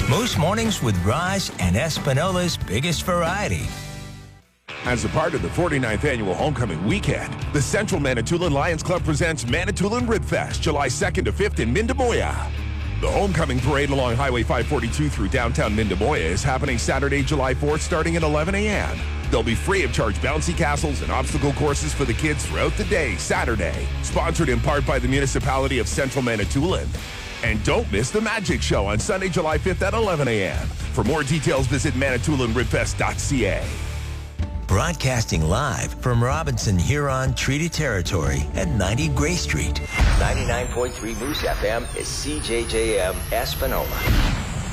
Moose Mornings with Raj and Espinola's biggest variety. As a part of the 49th Annual Homecoming Weekend, the Central Manitoulin Lions Club presents Manitoulin Rib Fest, July 2nd to 5th in Mindemoya. The Homecoming Parade along Highway 542 through downtown Mindemoya is happening Saturday, July 4th, starting at 11 a.m. There'll be free-of-charge bouncy castles and obstacle courses for the kids throughout the day, Saturday. Sponsored in part by the Municipality of Central Manitoulin. And don't miss the Magic Show on Sunday, July 5th at 11 a.m. For more details, visit manitoulinribfest.ca. Broadcasting live from Robinson Huron Treaty Territory at 90 Gray Street. 99.3 Moose FM is CJJM Espanola.